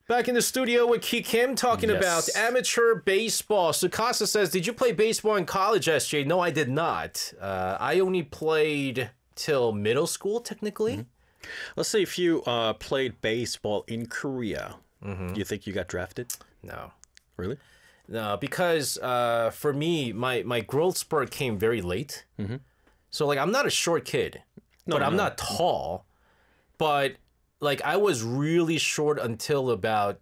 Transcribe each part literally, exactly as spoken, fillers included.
Back in the studio with Ki Kim talking Yes. about amateur baseball. Sukasa says, did you play baseball in college, S J? No, I did not. Uh, I only played till middle school, technically. Mm-hmm. Let's say if you uh, played baseball in Korea, Mm-hmm. do you think you got drafted? No. Really? No, because uh, for me, my, my growth spurt came very late. Mm-hmm. So, like, I'm not a short kid, No, but I'm no. not tall. But, like, I was really short until about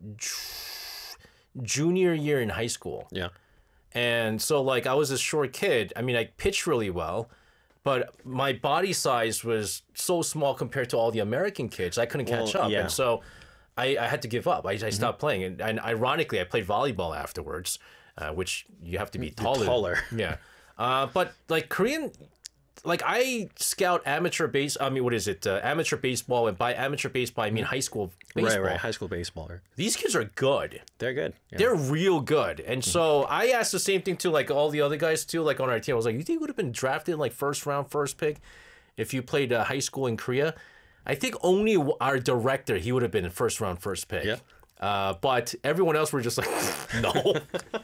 j- junior year in high school. Yeah. And so, like, I was a short kid. I mean, I pitched really well, but my body size was so small compared to all the American kids. I couldn't catch Well, up. yeah. And so I, I had to give up. I, I stopped playing. And, and ironically, I played volleyball afterwards, uh, which you have to be taller. taller. Yeah. Uh, but, like, Korean... Like, I scout amateur base... I mean, what is it? Uh, amateur baseball. And by amateur baseball, I mean high school baseball. Right, right. High school baseball. These kids are good. They're good. Yeah. They're real good. And so I asked the same thing to like all the other guys too, like on our team. I was like, you think you would have been drafted in like first round, first pick if you played uh, high school in Korea? I think only our director, he would have been first round, first pick. Yeah. Uh, but everyone else were just like, no,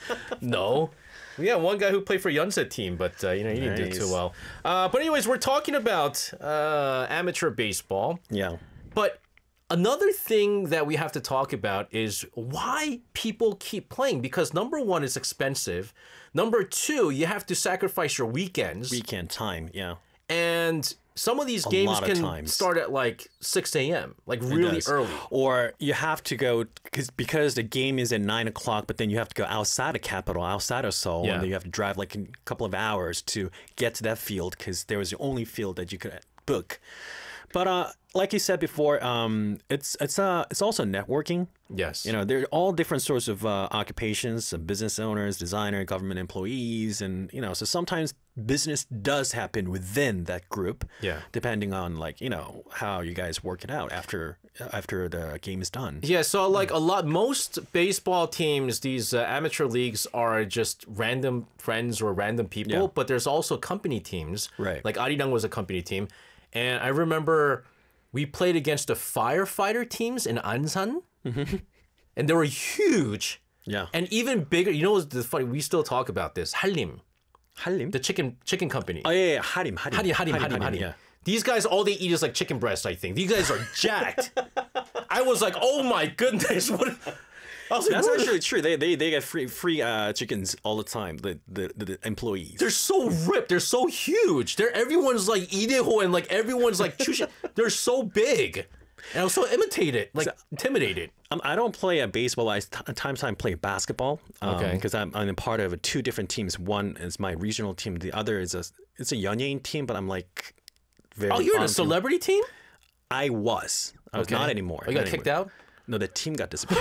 no. Yeah, one guy who played for Yunset team, but uh, you know he didn't do Nice. too well. Uh, but anyways, we're talking about uh, amateur baseball. Yeah. But another thing that we have to talk about is why people keep playing. Because number one, it's expensive. Number two, you have to sacrifice your weekends. Weekend time. Yeah. And some of these games lot of can times. start at like six a.m., like really Does. early. Or you have to go because because the game is at nine o'clock, but then you have to go outside of capital, outside of Seoul, Yeah. and then you have to drive like a couple of hours to get to that field because there was the only field that you could book. But uh, like you said before, um, it's it's uh it's also networking. Yes. You know, they're all different sorts of uh, occupations, uh, business owners, designer, government employees, and you know, so sometimes business does happen within that group. Yeah. Depending on like you know how you guys work it out after after the game is done. Yeah, so like a lot, most baseball teams, these uh, amateur leagues are just random friends or random people, Yeah. but there's also company teams. Right. Like Arirang was a company team. And I remember we played against the firefighter teams in Ansan. And they were huge. Yeah. And even bigger. You know what's the funny? We still talk about this. Halim, Halim. the chicken chicken company. Oh yeah, yeah, Harim, Harim, Harim, Harim, Harim, Harim. Yeah. These guys, all they eat is like chicken breast, I think. These guys are jacked. I was like, oh my goodness. What? I was like, That's what- actually true. They they they get free free uh, chickens all the time. The the, the, the employees. They're so ripped. They're so huge. They're everyone's like Ideho and like everyone's like Chusha. They're so big. And I was so imitated, like intimidated. Um, I don't play a baseball. I t- times I play basketball. Um, Okay. Because I'm I'm a part of two different teams. One is my regional team. The other is a it's a Yeonyeon team. But I'm like very. Oh, you're in a on- celebrity team? I was. I was Okay. not anymore. Oh, you got Not kicked anymore. out? No, the team got disappeared.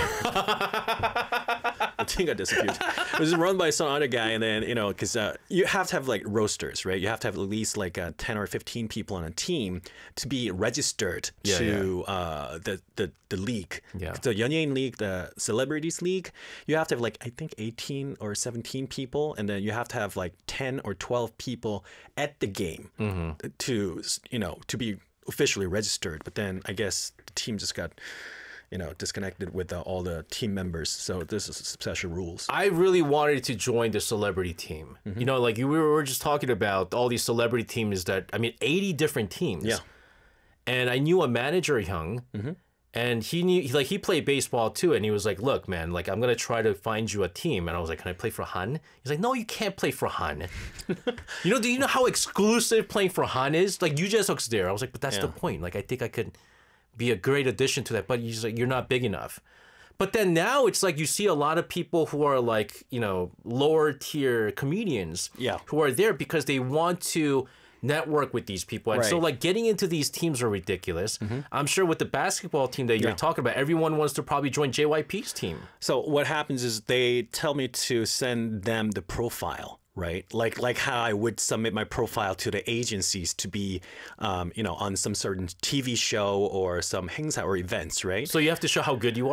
the team got disappeared. It was run by some other guy, and then you know, because uh, you have to have like rosters, right? You have to have at least like uh, ten or fifteen people on a team to be registered Yeah, to Uh, the the the league. Yeah. The Yeonyeon League, the Celebrities League. You have to have like I think eighteen or seventeen people, and then you have to have like ten or twelve people at the game Mm-hmm. to you know to be officially registered. But then I guess the team just got you know disconnected with uh, all the team members, so this is special rules. I really wanted to join the celebrity team. Mm-hmm. You know, like you, we were just talking about all these celebrity teams that, I mean, eighty different teams. Yeah. And I knew a manager, Hyung, and he knew, he, like, he played baseball too. And he was like, look, man, like, I'm going to try to find you a team. And I was like, can I play for Han? He's like, no, you can't play for Han. you know, do you know how exclusive playing for Han is? Like, Yu Jae-suk's there. I was like, but that's Yeah. the point. Like, I think I could be a great addition to that. But he's like, you're not big enough. But then now it's like you see a lot of people who are like, you know, lower tier comedians Yeah. who are there because they want to network with these people. And so Right. like getting into these teams are ridiculous. I'm sure with the basketball team that you're Yeah. talking about, everyone wants to probably join J Y P's team. So what happens is they tell me to send them the profile, right? Like like how I would submit my profile to the agencies to be, um, you know, on some certain T V show or some 행사 or events, right? So you have to show how good you are.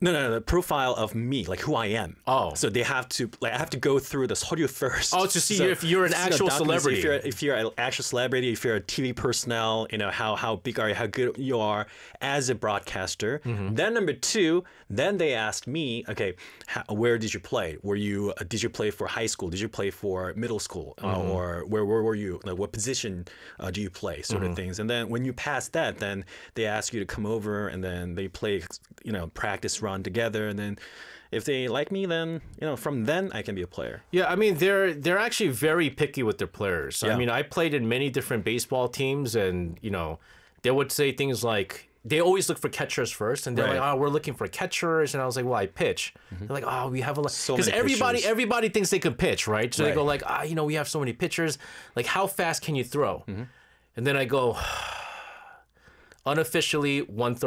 No, no, no, the profile of me, like who I am. Oh. So they have to, like, I have to go through the 서류 first. Oh, to see So- if you're an so, you know, actual documents, celebrity. If you're, if you're an actual celebrity, if you're a T V personnel, you know, how, how big are you, how good you are as a broadcaster. Mm-hmm. Then number two, then they asked me, okay, how, where did you play? Were you, uh, did you play for high school? Did you play for middle school? Uh, Mm-hmm. or where, where were you? Like, what position uh, do you play? Sort Mm-hmm. of things. And then when you pass that, then they ask you to come over and then they play, you know, practice run together. And then if they like me, then, you know, from then I can be a player. Yeah, I mean they're they're actually very picky with their players. I Yeah. mean, I played in many different baseball teams, and you know, they would say things like they always look for catchers first, and they're Right. like, "Oh, we're looking for catchers," and I was like, "Well, I pitch." They're like, "Oh, we have a lot," So because many everybody pitchers. everybody thinks they could pitch, right? So they Right. go like, "Ah, you know, we have so many pitchers. Like, how fast can you throw?" And then I go, unofficially one.